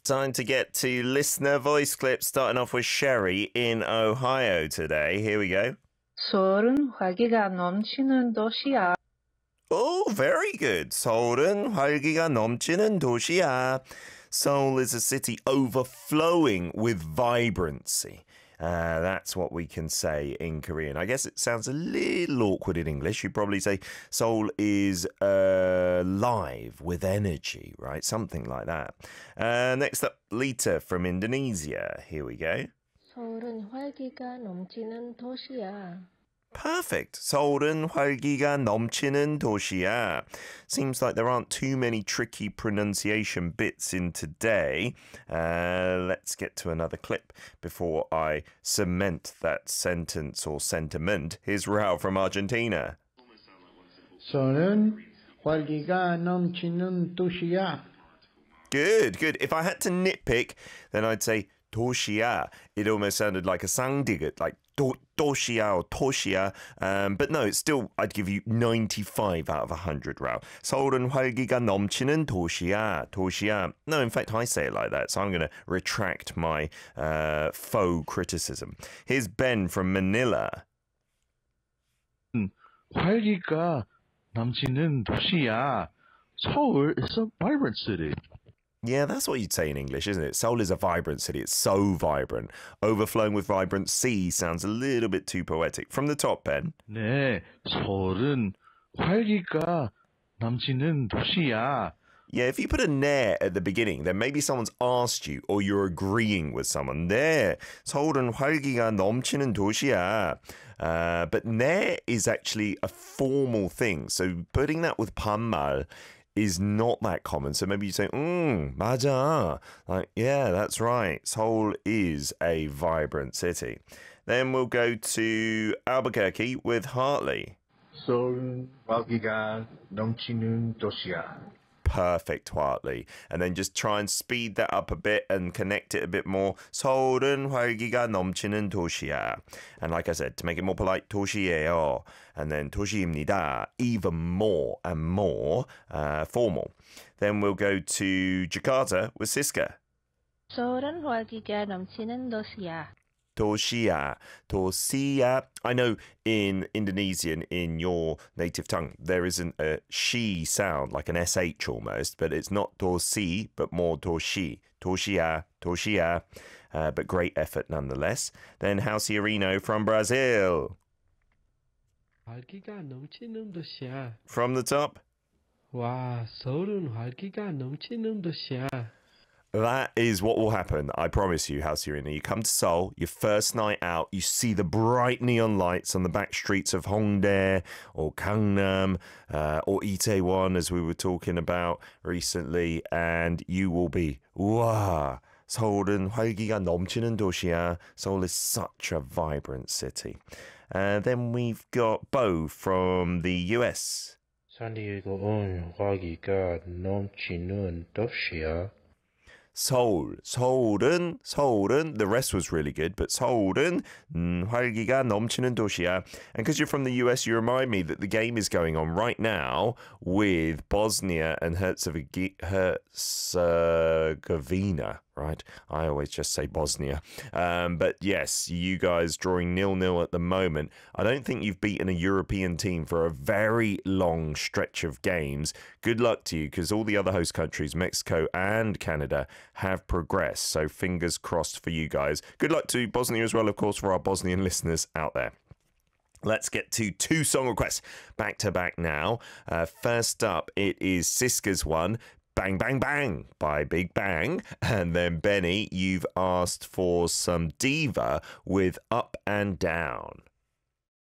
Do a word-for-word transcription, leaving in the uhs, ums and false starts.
Time to get to listener voice clips, starting off with Sherry in Ohio today. Here we go. 서울은 활기가 넘치는 도시야. Oh, very good. 서울은 활기가 넘치는 도시야. Seoul is a city overflowing with vibrancy. Uh, that's what we can say in Korean. I guess it sounds a little awkward in English. You'd probably say Seoul is uh, live with energy, right? Something like that. Uh, next up, Lita from Indonesia. Here we go. 서울은 활기가 넘치는 도시야. Perfect. 서울은 활기가 넘치는 도시야. Seems like there aren't too many tricky pronunciation bits in today. Uh, let's get to another clip before I cement that sentence or sentiment. Here's Raul from Argentina. 서울은 활기가 넘치는 도시야. Good, good. If I had to nitpick, then I'd say 도시야. It almost sounded like a sangdiget, like 도, 도시야 or 토시야. Um, but no, it's still, I'd give you ninety-five out of one hundred, Rao. 서울은 활기가 넘치는 도시야. 도시야. No, in fact, I say it like that, so I'm going to retract my uh, faux criticism. Here's Ben from Manila. 활기가 넘치는 도시야. Seoul is a vibrant city. Yeah, that's what you'd say in English, isn't it? Seoul is a vibrant city. It's so vibrant. Overflowing with vibrant sea sounds a little bit too poetic. From the top, Ben. 네, 서울은 활기가 넘치는 도시야. Yeah, if you put a 네 at the beginning, then maybe someone's asked you or you're agreeing with someone. 네, 서울은 활기가 넘치는 도시야. Uh, but 네 is actually a formal thing. So putting that with 반말 is not that common. So maybe you say, mm, 맞아. Like, yeah, that's right. Seoul is a vibrant city. Then we'll go to Albuquerque with Hartley. 서울은 활기가 넘치는 도시야. Perfect, Hartley. And then just try and speed that up a bit and connect it a bit more. 서울은 활기가 넘치는 도시야. And like I said, to make it more polite, 도시예요. And then 도시입니다. Even more and more uh, formal. Then we'll go to Jakarta with Siska. 서울은 활기가 넘치는 도시야. 도시야, 도시야. I know in Indonesian, in your native tongue, there isn't a she sound, like an S H almost, but it's not dosi, but more doshi. Doshia, doshia. Uh, but great effort nonetheless. Then Halciarino from Brazil. 활기가 넘치는 도시야. From the top. 와, 서울은 활기가 넘치는 도시야. That is what will happen, I promise you, Halciarino. You come to Seoul, your first night out, you see the bright neon lights on the back streets of Hongdae or Gangnam uh, or Itaewon, as we were talking about recently, and you will be, wow, 서울은 활기가 넘치는 도시야. Seoul is such a vibrant city. And then we've got Bo from the U S. 산디에고는 활기가 넘치는 도시야. Seoul, 서울은, 서울은, the rest was really good, but 서울은 음, 활기가 넘치는 도시야. And because you're from the U S, you remind me that the game is going on right now with Bosnia and Herzegovina, Herzegovina, right? I always just say Bosnia. Um, but yes, you guys drawing nil-nil at the moment. I don't think you've beaten a European team for a very long stretch of games. Good luck to you, because all the other host countries, Mexico and Canada, have progressed. So fingers crossed for you guys. Good luck to Bosnia as well, of course, for our Bosnian listeners out there. Let's get to two song requests back to back now. Uh, first up, it is Siska's one, Bang Bang Bang by Big Bang. And then Benny, you've asked for some diva with Up and Down.